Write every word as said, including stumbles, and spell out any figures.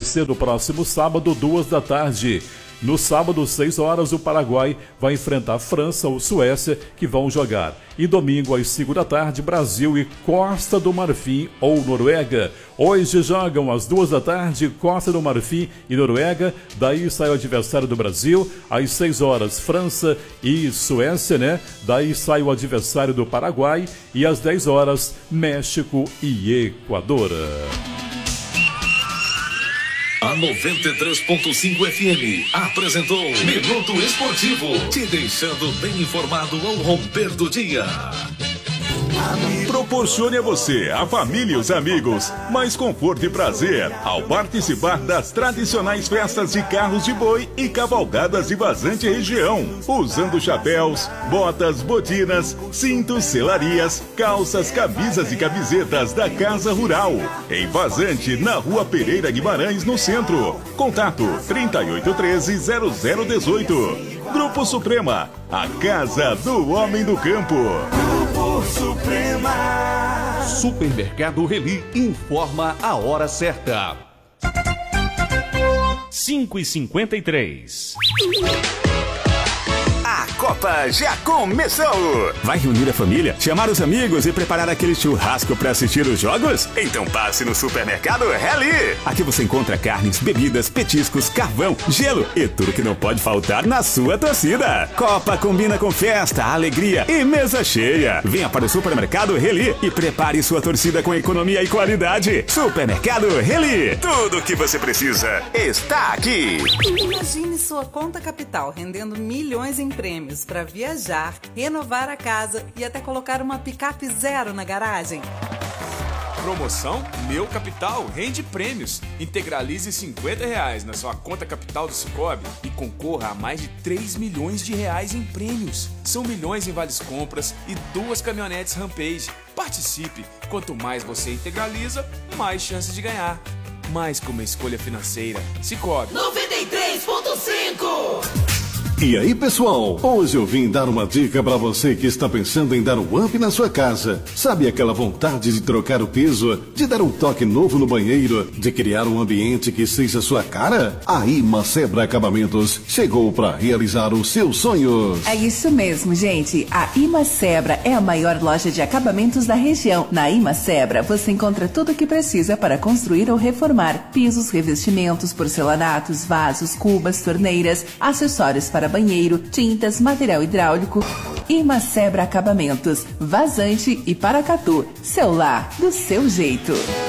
ser no próximo sábado, duas da tarde. No sábado, seis horas, o Paraguai vai enfrentar a França ou Suécia, que vão jogar. E domingo, às cinco da tarde, Brasil e Costa do Marfim ou Noruega. Hoje jogam às duas da tarde, Costa do Marfim e Noruega. Daí sai o adversário do Brasil. Às seis horas, França e Suécia, né? Daí sai o adversário do Paraguai. E às dez horas, México e Equador. A noventa e três ponto cinco F M apresentou Minuto Esportivo, te deixando bem informado ao romper do dia. Proporcione a você, a família e os amigos mais conforto e prazer ao participar das tradicionais festas de carros de boi e cavalgadas de Vazante região, usando chapéus, botas, botinas, cintos, selarias, calças, camisas e camisetas da Casa Rural, em Vazante, na Rua Pereira Guimarães, no centro. Contato trinta e oito treze, zero zero dezoito. Grupo Suprema, a casa do homem do campo. Grupo Suprema. Supermercado Reli informa a hora certa. cinco e cinquenta e três. A Copa já começou! Vai reunir a família, chamar os amigos e preparar aquele churrasco para assistir os jogos? Então passe no Supermercado Reli! Aqui você encontra carnes, bebidas, petiscos, carvão, gelo e tudo que não pode faltar na sua torcida. Copa combina com festa, alegria e mesa cheia. Venha para o Supermercado Reli e prepare sua torcida com economia e qualidade. Supermercado Reli, tudo o que você precisa está aqui. Imagine sua conta capital rendendo milhões em prêmios para viajar, renovar a casa e até colocar uma picape zero na garagem. Promoção Meu Capital rende prêmios. Integralize cinquenta reais na sua conta capital do Sicoob e concorra a mais de três milhões de reais em prêmios. São milhões em vales compras e duas caminhonetes Rampage. Participe! Quanto mais você integraliza, mais chances de ganhar. Mais que uma escolha financeira. Sicoob noventa e três ponto cinco. E aí, pessoal? Hoje eu vim dar uma dica para você que está pensando em dar um up na sua casa. Sabe aquela vontade de trocar o piso, de dar um toque novo no banheiro, de criar um ambiente que seja sua cara? A Imacebra Acabamentos chegou para realizar os seus sonhos. É isso mesmo, gente. A Imacebra é a maior loja de acabamentos da região. Na Imacebra você encontra tudo o que precisa para construir ou reformar: pisos, revestimentos, porcelanatos, vasos, cubas, torneiras, acessórios para banheiro, tintas, material hidráulico. Imacebra Acabamentos, Vazante e Paracatu. Seu lar, do seu jeito.